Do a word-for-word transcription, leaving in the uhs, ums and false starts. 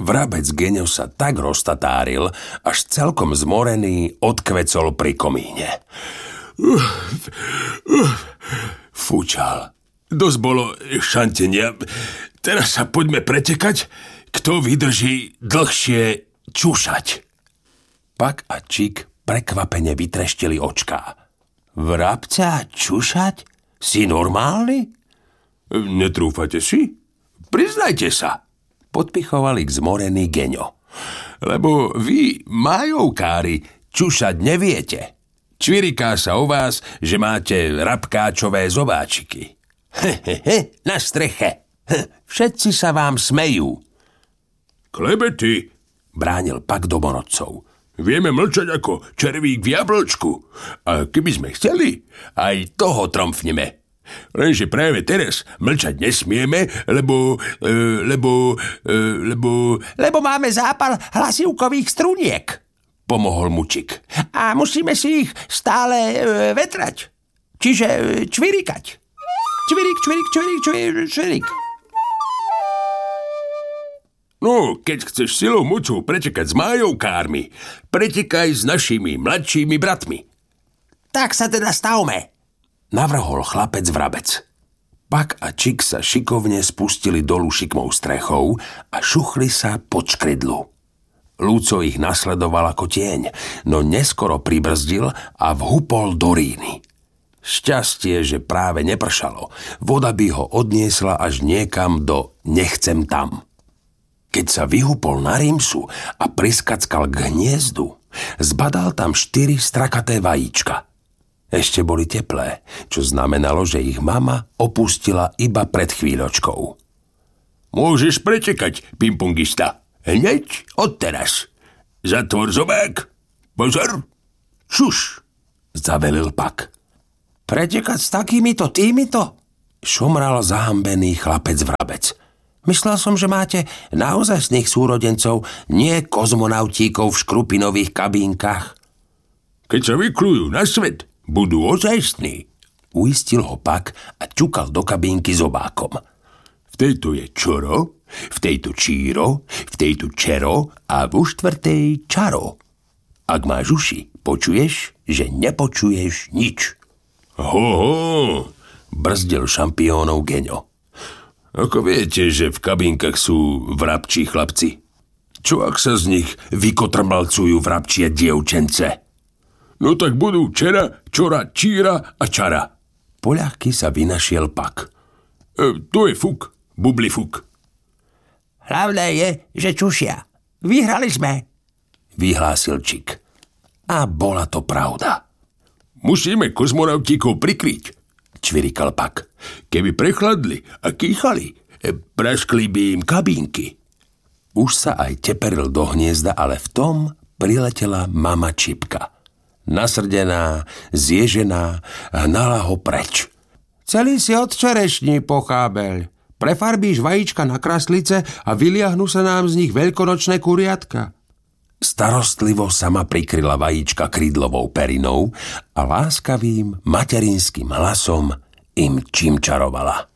Vrabec Geňo sa tak roztatáril, až celkom zmorený odkvecol pri komíne. Uh, uh, fúčal. Dosť bolo šantenia. Teraz sa poďme pretekať, kto vydrží dlhšie čušať. Pak a Čik prekvapene vytreštili očká. Vrabca čušať? Si normálny? Netrúfate si? Priznajte sa. Podpichovali k zmorený Geňo. Lebo vy, majovkári, čušať neviete. Čviriká sa o vás, že máte rabkáčové zobáčiky. He, he, he, na streche. He, všetci sa vám smejú. Klebety, bránil Pak domorodcov. Vieme mlčať ako červík v jablčku. A keby sme chceli, aj toho tromfneme. Lenže práve teraz mlčať nesmieme, lebo, e, lebo, e, lebo... Lebo máme zápal hlasivkových struniek, pomohol mu Čik. A musíme si ich stále e, vetrať. Čiže e, čvirikať. Čvirik, čvirik, čvirik, čvirik, čvirik. No, keď chceš silou mocou pretekať s májovkármi, pretekaj s našimi mladšími bratmi. Tak sa teda stavme, navrhol chlapec Vrabec. Pak a Čik sa šikovne spustili dolu šikmou strechou a šuchli sa pod škrydlu. Lúco ich nasledoval ako tieň, no neskoro pribrzdil a vhupol do Ríny. Šťastie, že práve nepršalo. Voda by ho odniesla až niekam do nechcem tam. Keď sa vyhupol na Rímsu a priskackal k hniezdu, zbadal tam štyri strakaté vajíčka. Ešte boli teplé, čo znamenalo, že ich mama opustila iba pred chvíľočkou. Môžeš pretekať, pingpongista. Hneď odteraz. Zatvor zobák. Pozor. Šuš, zavelil Pak. Pretekať s takýmito týmito? Šomral zahambený chlapec Vrabec. Myslel som, že máte naozajstných súrodencov, nie kozmonautíkov v škrupinových kabínkach. Keď sa vyklujú na svet, budú ozajstní, uistil ho Pak a ťukal do kabínky zobákom. V tejto je čoro, v tejto číro, v tejto čero a v štvrtej čaro. Ak máš uši, počuješ, že nepočuješ nič. Ho, ho, brzdil šampiónov Geňo. Ako viete, že v kabínkach sú vrabčí chlapci? Čo ak sa z nich vykotrmalcujú vrabčie dievčence? No tak budú čera, čora, číra a čara. Poľahky sa vynašiel Pak. E, to je fuk, bubli fuk. Hlavné je, že čušia. Vyhrali sme, vyhlásil Čik. A bola to pravda. Musíme kozmonautíkov prikryť, čvirikal Pak. Keby prechladli a kýchali, praskli by im kabínky. Už sa aj teperil do hniezda, ale v tom priletela mama Čipka. Nasrdená, zježená, hnala ho preč. Celý si od čerešní, pochábeľ. Prefarbíš vajíčka na kraslice a vyliahnu sa nám z nich veľkonočné kuriatka. Starostlivo sama prikryla vajíčka krídlovou perinou a láskavým materinským hlasom im čimčarovala.